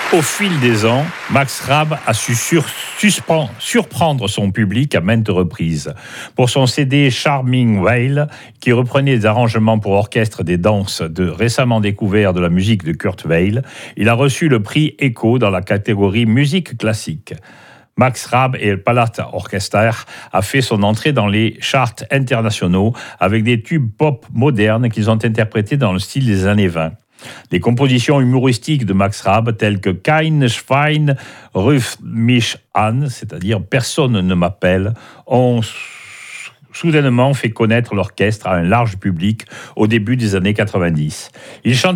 Au fil des ans, Max Rabe a su surprendre son public à maintes reprises. Pour son CD Charming Veil, qui reprenait des arrangements pour orchestre des danses récemment découverts de la musique de Kurt Weill, il a reçu le prix Echo dans la catégorie musique classique. Max Rabe et le Palata Orchestra a fait son entrée dans les charts internationaux avec des tubes pop modernes qu'ils ont interprétés dans le style des années 20. Les compositions humoristiques de Max Rabe, telles que Kein Schwein ruft mich an, c'est-à-dire Personne ne m'appelle, ont soudainement fait connaître l'orchestre à un large public au début des années 90. Il chante